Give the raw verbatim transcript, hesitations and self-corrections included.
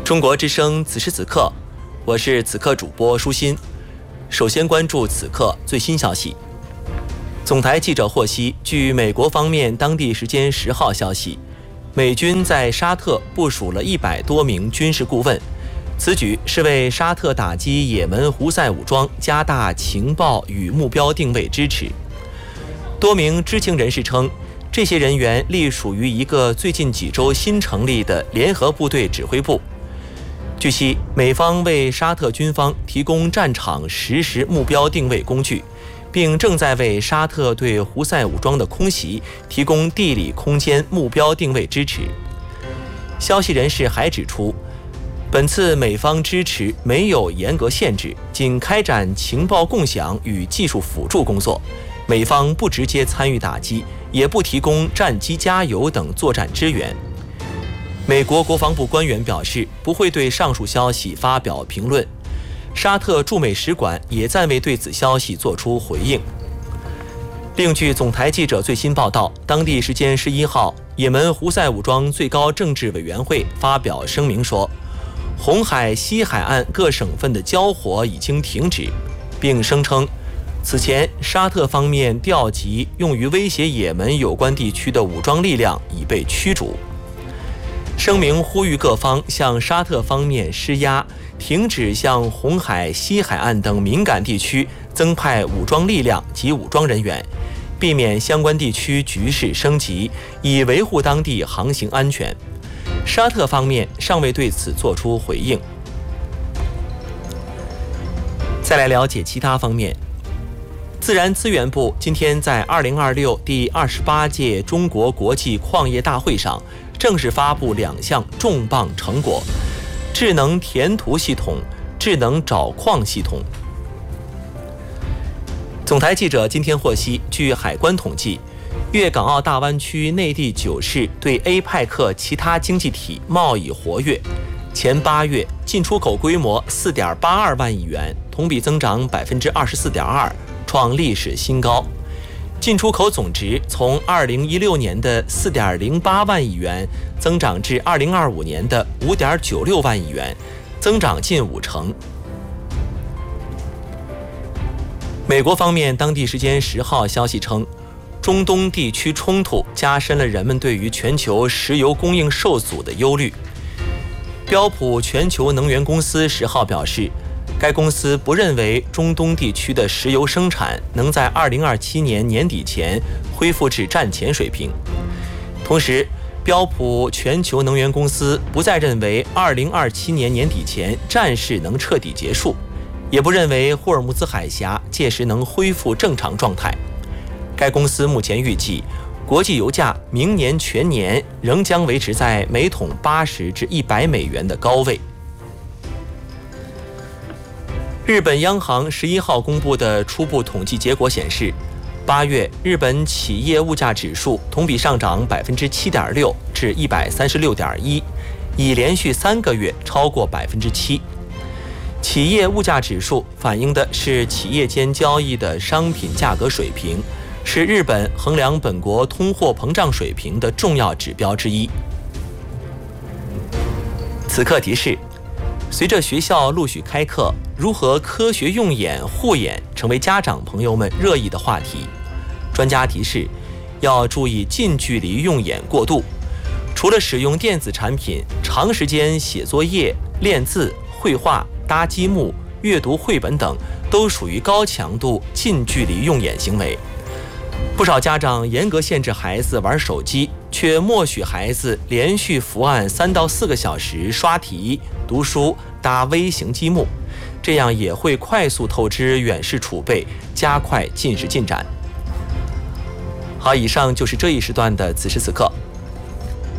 中国之声此时此刻，我是此刻主播舒心。首先关注此刻最新消息。总台记者获悉，据美国方面当地时间十号消息，美军在沙特部署了一百多名军事顾问，此举是为沙特打击也门胡塞武装加大情报与目标定位支持。多名知情人士称，这些人员隶属于一个最近几周新成立的联合部队指挥部。据悉，美方为沙特军方提供战场实时目标定位工具，并正在为沙特对胡塞武装的空袭提供地理空间目标定位支持。消息人士还指出，本次美方支持没有严格限制，仅开展情报共享与技术辅助工作，美方不直接参与打击，也不提供战机加油等作战支援。美国国防部官员表示，不会对上述消息发表评论。沙特驻美使馆也暂未对此消息作出回应。另据总台记者最新报道，当地时间十一号，也门胡塞武装最高政治委员会发表声明说，红海西海岸各省份的交火已经停止，并声称此前沙特方面调集用于威胁也门有关地区的武装力量已被驱逐。声明呼吁各方向沙特方面施压，停止向红海西海岸等敏感地区增派武装力量及武装人员，避免相关地区局势升级，以维护当地航行安全。沙特方面尚未对此作出回应。再来了解其他方面。自然资源部今天在二零二六第二十八届中国国际矿业大会上正式发布两项重磅成果：智能填图系统、智能找矿系统。总台记者今天获悉，据海关统计，粤港澳大湾区内地九市对 A 派克其他经济体贸易活跃，前八月进出口规模 四点八二万亿元，同比增长 百分之二十四点二， 创历史新高。进出口总值从二零一六年的 四点零八万亿元增长至二零二五年的 五点九六万亿元，增长近五成。美国方面当地时间十号消息称，中东地区冲突加深了人们对于全球石油供应受阻的忧虑。标普全球能源公司十号表示，该公司不认为中东地区的石油生产能在二零二七年年底前恢复至战前水平。同时，标普全球能源公司不再认为二零二七年年底前战事能彻底结束，也不认为霍尔木兹海峡届时能恢复正常状态。该公司目前预计，国际油价明年全年仍将维持在每桶八十至一百美元的高位。日本央行十一号公布的初步统计结果显示，八月日本企业物价指数同比上涨 百分之七点六 至 一百三十六点一， 已连续三个月超过 百分之七。企业物价指数反映的是企业间交易的商品价格水平，是日本衡量本国通货膨胀水平的重要指标之一。此刻提示，随着学校陆续开课，如何科学用眼护眼成为家长朋友们热议的话题。专家提示，要注意近距离用眼过度。除了使用电子产品，长时间写作业、练字、绘画、搭积木、阅读绘本等，都属于高强度近距离用眼行为。不少家长严格限制孩子玩手机，却默许孩子连续伏案三到四个小时刷题、读书、搭微型积木，这样也会快速透支远视储备，加快近视进展。好，以上就是这一时段的此时此刻。